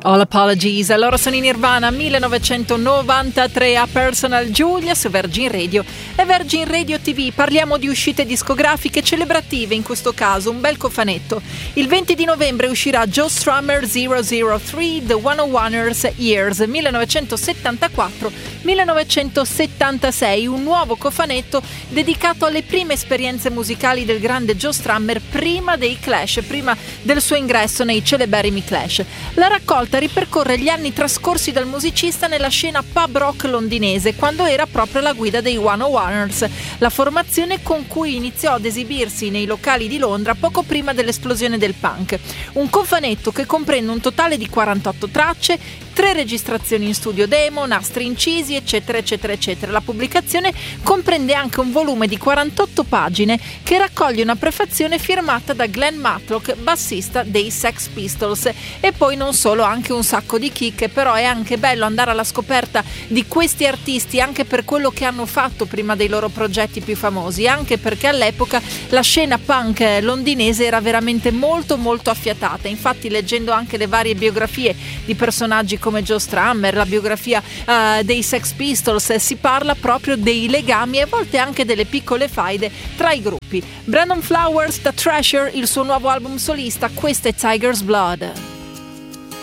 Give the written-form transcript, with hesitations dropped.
All Apologies, loro sono in Nirvana 1993 a Personal Julia su Virgin Radio e Virgin Radio TV. Parliamo di uscite discografiche celebrative, in questo caso un bel cofanetto. Il 20 di novembre uscirà Joe Strummer 003 The 101ers Years 1974-1976, un nuovo cofanetto dedicato alle prime esperienze musicali del grande Joe Strummer prima dei Clash, prima del suo ingresso nei celeberrimi Clash. La raccolta ripercorre gli anni trascorsi dal musicista nella scena pub rock londinese, quando era proprio alla guida dei 101ers, la formazione con cui iniziò ad esibirsi nei locali di Londra poco prima dell'esplosione del punk. Un cofanetto che comprende un totale di 48 tracce, 3 registrazioni in studio demo, nastri incisi, eccetera eccetera eccetera. La pubblicazione comprende anche un volume di 48 pagine che raccoglie una prefazione firmata da Glenn Matlock, bassista dei Sex Pistols, e poi non solo, anche un sacco di chicche. Però è anche bello andare alla scoperta di questi artisti, anche per quello che hanno fatto prima dei loro progetti più famosi, anche perché all'epoca la scena punk londinese era veramente molto molto affiatata. Infatti, leggendo anche le varie biografie di personaggi come Joe Strummer, la biografia dei Sex Pistols, si parla proprio dei legami e a volte anche delle piccole faide tra i gruppi. Brandon Flowers, The Treasure, il suo nuovo album solista, questo è Tiger's Blood.